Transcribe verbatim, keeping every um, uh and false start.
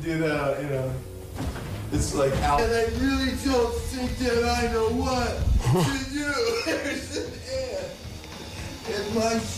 you know, you know, it's like out. And I really don't think that I know what to do. There's an ant in my